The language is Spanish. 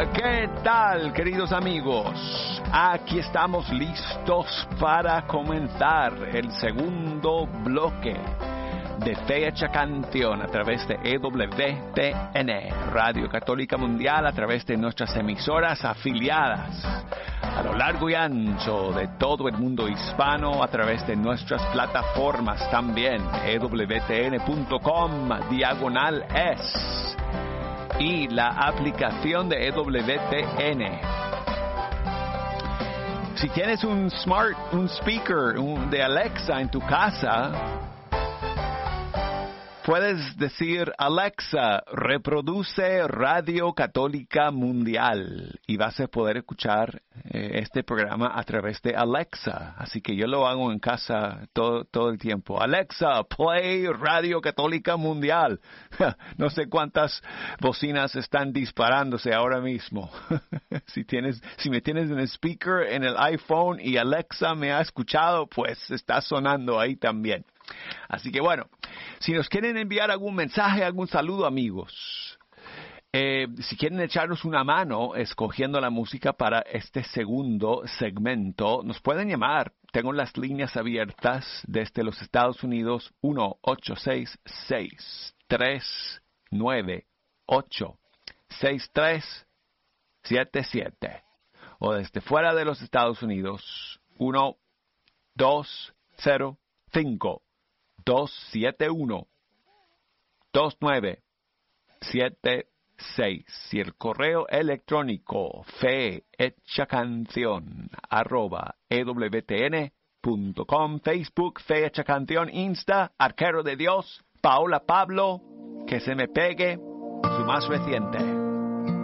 ¿Qué tal, queridos amigos? Aquí estamos listos para comenzar el segundo bloque de Fecha Canción a través de EWTN, Radio Católica Mundial, a través de nuestras emisoras afiliadas a lo largo y ancho de todo el mundo hispano, a través de nuestras plataformas también, ewtn.com/es y la aplicación de EWTN. Si tienes un speaker de Alexa en tu casa, puedes decir: Alexa, reproduce Radio Católica Mundial, y vas a poder escuchar este programa a través de Alexa. Así que yo lo hago en casa todo el tiempo. Alexa, play Radio Católica Mundial. No sé cuántas bocinas están disparándose ahora mismo. Si me tienes en el speaker en el iPhone y Alexa me ha escuchado, pues está sonando ahí también. Así que bueno, si nos quieren enviar algún mensaje, algún saludo, amigos, si quieren echarnos una mano escogiendo la música para este segundo segmento, nos pueden llamar. Tengo las líneas abiertas desde los Estados Unidos: 1-866-398-6377. O desde fuera de los Estados Unidos: 1-205-271-2976. Y el correo electrónico fehechacanción@ewtn.com. Facebook Fecha Canción, Insta Arquero de Dios, Paola Pablo, que se me pegue, su más reciente.